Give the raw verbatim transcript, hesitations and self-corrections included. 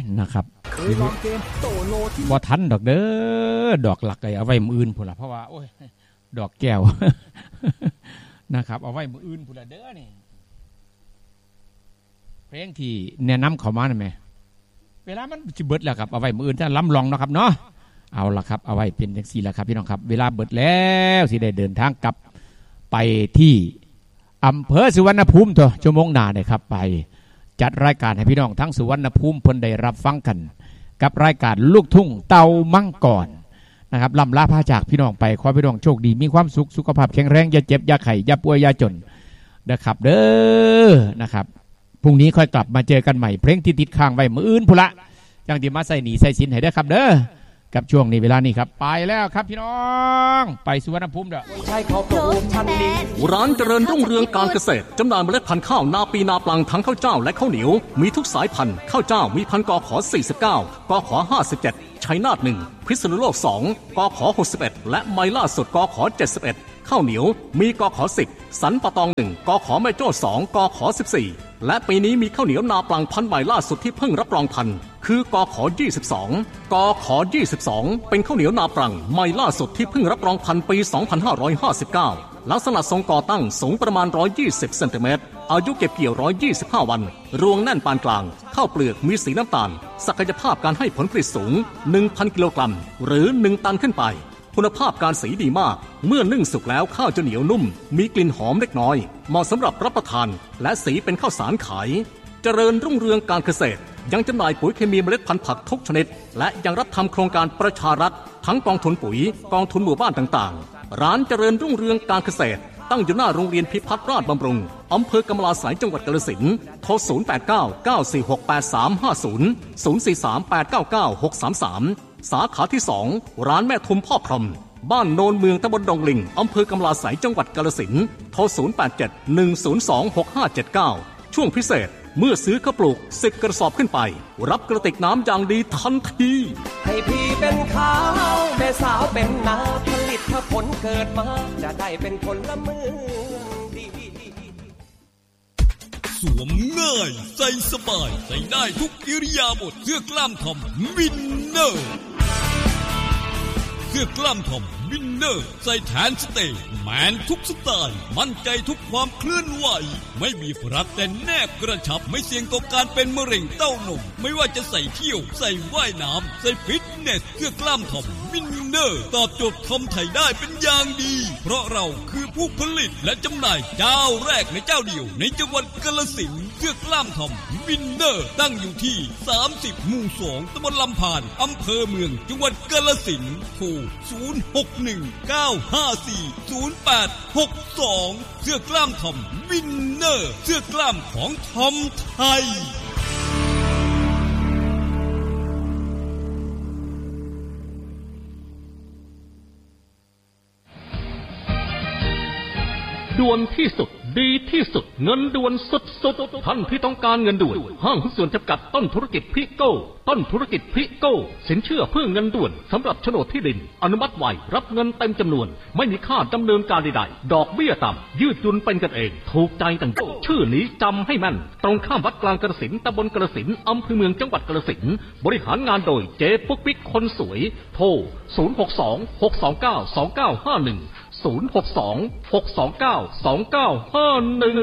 นะครับบ่ทันดอกเด้อดอกหลักไอ้เอาไว้มื้ออื่นพุ่นล่ะเพราะว่าโอ้ยดอกแก้ว นะครับเอาไว้มื้ออื่นพุ่นล่ะเด้อนี่เพลงที่แนะนำเข้ามานั่นแหมเวลามันสิเบิดแล้วครับเอาไว้มื้ออื่นถ้าล้ำลองเนาะครับเนาะเอาล่ะครับเอาไว้เป็นจังซี่ล่ะครับพี่น้องครับเวลาเบิดแล้วสิได้เดินทางกลับไปที่อำเภอสุวรรณภูมิตัวชั่วโมงหน้าเนี่ยครับไปจัดรายการให้พี่น้องทั้งสุวรรณภูมิเพิ่นได้รับฟังกันกับรายการลูกทุ่งเต่ามังกรนะครับล่ำลาพาจากพี่น้องไปขอพี่น้องโชคดีมีความสุขสุขภาพแข็งแรงอย่าเจ็บอย่าไข้อย่าป่วยอย่าจนนะครับเด้อนะครับพรุ่งนี้ค่อยกลับมาเจอกันใหม่เพลงที่ติดค้างไว้มื้ออื่นพุ่นละจังสิมาใส่หนีใส่สินให้เด้อครับเด้อกับช่วงนี้เวลานี้ครับไปแล้วครับพี่น้องไปสุวรรณภูมิเด้อใช่เขาปลูกชั้นดีร้านเจริญรุ่งเรืองการเกษตรจำหน่ายเมล็ดพันธุ์ข้าวนาปีนาปลังทั้งข้าวเจ้าและข้าวเหนียวมีทุกสายพันธุ์ข้าวเจ้ามีพันธุ์กขสี่สิบเก้ากขห้าสิบเจ็ดชัยนาทหนึ่งพิษณุโลกสองกขหกสิบเอ็ดและไมล่าสุดกขเจ็ดสิบเอ็ดข้าวเหนียวมีกขสิบสันปะตองหนึ่งกขแม่โจ้สองกขสิบสี่และปีนี้มีข้าวเหนียวนาปลังพันธุ์ใหม่ล่าสุดที่เพิ่งรับรองพันธุ์คือกขยี่สิบสองกขยี่สิบสองเป็นข้าวเหนียวนาปลังใหม่ล่าสุดที่เพิ่งรับรองพันธุ์ปีสองพันห้าร้อยห้าสิบเก้าลักษณะทรงก่อตั้งสูงประมาณหนึ่งร้อยยี่สิบเซนติเมตรอายุเก็บเกี่ยวหนึ่งร้อยยี่สิบห้าวันรวงแน่นปานกลางข้าวเปลือกมีสีน้ำตาลศักยภาพการให้ผลผลิตสูง หนึ่งพัน กิโลกรัมหรือหนึ่งตันขึ้นไปคุณภาพการสีดีมากเมื่อนึ่งสุกแล้วข้าวจะเหนียวนุ่มมีกลิ่นหอมเล็กน้อยเหมาะสำหรับรับประทานและสีเป็นข้าวสารขายเจริญรุ่งเรืองการเกษตรยังจำหน่ายปุ๋ยเคมีเมล็ดพันธุ์ผักทุกชนิดและยังรับทำโครงการประชารัฐทั้งกองทุนปุ๋ยกองทุนหมู่บ้านต่างๆร้านเจริญรุ่งเรืองการเกษตรตั้งอยู่หน้าโรงเรียนพิพัฒน์ราชบำรุงอำเภอกำมะลาสัยจังหวัดกาฬสินธุ์โทรศูนย์ แปด เก้า เก้า สี่ หก แปด สาม ห้า ศูนย์ ศูนย์ สี่ สาม แปด เก้า เก้า หก สาม สามสาขาที่สองร้านแม่ทุมพ่อพรหมบ้านโนนเมืองตำบลดงลิงอำเภอกำมะลาสัยจังหวัดกาฬสินธุ์โทรศูนย์ แปด เจ็ด หนึ่ง ศูนย์ สอง หก ห้า เจ็ด เก้าช่วงพิเศษเมื่อซื้อข้าวปลูกสิบกระสอบขึ้นไปรับกระติกน้ำอย่างดีทันทีให้พี่เป็นข้าวแม่สาวเป็นนาผลิตผลเกิดมาจะได้เป็นคนละมือดีสวมง่ายใส่สบายใส่ได้ทุกอิริยาบถเสื้อกล้ามทอมวินเนอร์เสื้อกล้ามทอมวินเนอร์ใส่แทนสเตย์แมนทุกสไตล์มั่นใจทุกความเคลื่อนไหวไม่มีฝรัดแต่แนบกระชับไม่เสี่ยงต่อการเป็นมะเร็งเต้านมไม่ว่าจะใส่เที่ยวใส่ว่ายน้ำใส่ฟิตเนสเสื้อกล้ามทอมวินเนอร์ตอบโจทย์ทอมไทยได้เป็นอย่างดีเพราะเราคือผู้ผลิตและจำหน่ายเจ้าแรกในเจ้าเดียวในจังหวัดกาฬสินธุ์เสื้อกล้ามทอมวินเนอร์ตั้งอยู่ที่สามสิบหมู่สองตำบลลำพานอำเภอเมืองจังหวัดกาฬสินธุ์โทรศูนย์ หก หนึ่ง เก้า ห้า สี่ ศูนย์ แปด หก สองเสื้อกล้ามทอมวินเนอร์เสื้อกล้ามของทอมไทยด่วนที่สุดดีที่สุดเงินด่วนสุดๆท่านที่ต้องการเงินด่วนห้างหุ้นส่วนจำกัดต้นธุรกิจพิโก้ต้นธุรกิจพิโก้สินเชื่อเพื่อเงินด่วนสำหรับโฉนดที่ดินอนุมัติไวรับเงินเต็มจำนวนไม่มีค่าดำเนินการใดๆดอกเบี้ยต่ำยืดหยุ่นเป็นกันเองถูกใจต่างชื่อนี้จำให้แม่นตรงข้ามวัดกลางกาฬสินธุ์ตำบลกาฬสินธุ์อำเภอเมืองจังหวัดกาฬสินธุ์บริหารงานโดยเจ๊ปุ๊กปิ๊กคนสวยโทรศูนย์ หก สอง หก สอง เก้า สอง เก้า ห้า หนึ่งศูนย์ หก สอง หก สอง เก้า สอง เก้า ห้า หนึ่ง